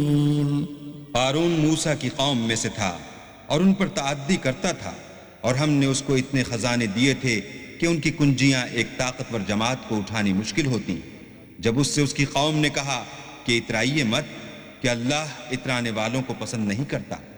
हारून मूसा की कौम में से था और उन पर ताअद्दी करता था, और हमने उसको इतने खजाने दिए थे कि उनकी कुंजियां एक ताकतवर जमात को उठानी मुश्किल होती। जब उससे उसकी कौम ने कहा कि इतराइए मत, कि अल्लाह इतराने वालों को पसंद नहीं करता।